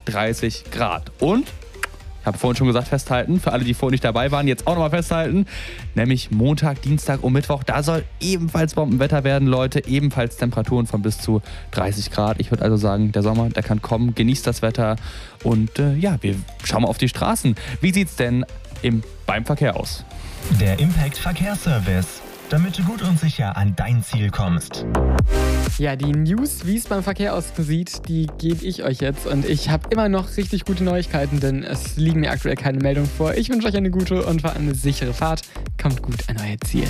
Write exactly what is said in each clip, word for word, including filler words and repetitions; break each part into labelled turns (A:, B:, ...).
A: dreißig Grad. Und, ich habe vorhin schon gesagt, festhalten, für alle, die vorhin nicht dabei waren, jetzt auch nochmal festhalten, nämlich Montag, Dienstag und Mittwoch, da soll ebenfalls Bombenwetter werden, Leute, ebenfalls Temperaturen von bis zu dreißig Grad. Ich würde also sagen, der Sommer, der kann kommen, genießt das Wetter und äh, ja, wir schauen mal auf die Straßen. Wie sieht's denn im, beim Verkehr aus?
B: Der Impact Verkehrsservice, damit du gut und sicher an dein Ziel kommst.
C: Ja, die News, wie es beim Verkehr aussieht, die gebe ich euch jetzt. Und ich habe immer noch richtig gute Neuigkeiten, denn es liegen mir aktuell keine Meldungen vor. Ich wünsche euch eine gute und vor allem eine sichere Fahrt. Kommt gut an euer Ziel.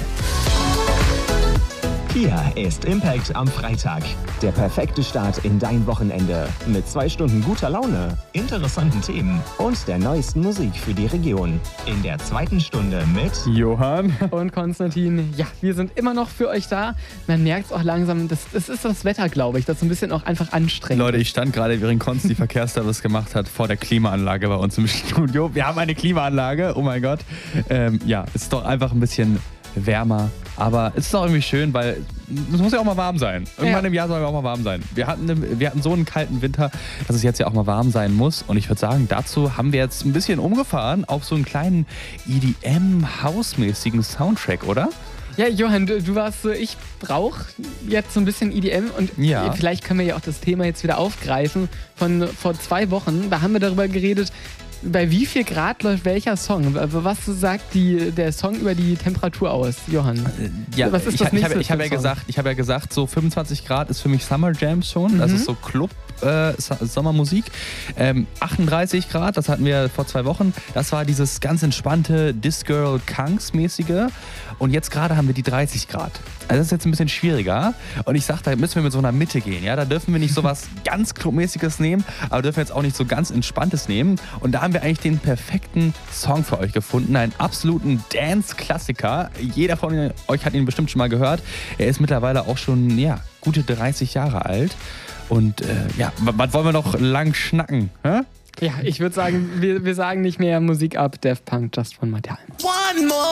B: Hier ist Impact am Freitag. Der perfekte Start in dein Wochenende. Mit zwei Stunden guter Laune, interessanten Themen und der neuesten Musik für die Region. In der zweiten Stunde mit
A: Johann
C: und Konstantin. Ja, wir sind immer noch für euch da. Man merkt es auch langsam, das, das ist das Wetter, glaube ich, das so ein bisschen auch einfach anstrengend.
A: Leute, ich stand gerade, während Konz die Verkehrsservice gemacht hat, vor der Klimaanlage bei uns im Studio. Wir haben eine Klimaanlage, oh mein Gott. Ähm, ja, es ist doch einfach ein bisschen wärmer. Aber es ist auch irgendwie schön, weil es muss ja auch mal warm sein. Irgendwann
C: ja.
A: im Jahr soll es auch mal warm sein. Wir hatten, wir hatten so einen kalten Winter, dass es jetzt ja auch mal warm sein muss. Und ich würde sagen, dazu haben wir jetzt ein bisschen umgefahren auf so einen kleinen E D M-hausmäßigen Soundtrack, oder?
C: Ja, Johann, du, du warst so, ich brauche jetzt so ein bisschen E D M und
A: ja.
C: vielleicht können wir ja auch das Thema jetzt wieder aufgreifen von vor zwei Wochen. Da haben wir darüber geredet, bei wie viel Grad läuft welcher Song? Was sagt die, der Song über die Temperatur aus, Johann?
A: Ja,
C: Was ist
A: ich,
C: das
A: ich habe
C: nächste
A: ich hab ja
C: Song?
A: gesagt, ich habe ja gesagt, so fünfundzwanzig Grad ist für mich Summer Jams schon.
C: Mhm.
A: Das ist so Club äh, Sommermusik. Ähm, achtunddreißig Grad, das hatten wir vor zwei Wochen. Das war dieses ganz entspannte Disc-Girl Kangs-mäßige. Und jetzt gerade haben wir die dreißig Grad. Also das ist jetzt ein bisschen schwieriger. Und ich sag, da müssen wir mit so einer Mitte gehen. Ja? Da dürfen wir nicht so was ganz Clubmäßiges nehmen, aber dürfen jetzt auch nicht so ganz Entspanntes nehmen. Und da haben wir eigentlich den perfekten Song für euch gefunden. Einen absoluten Dance-Klassiker. Jeder von euch hat ihn bestimmt schon mal gehört. Er ist mittlerweile auch schon, ja, gute dreißig Jahre alt. Und äh, ja, was wollen wir noch lang schnacken? Hä?
C: Ja, ich würde sagen, wir, wir sagen nicht mehr Musik ab, Daft Punk, Just One More Time.
B: One more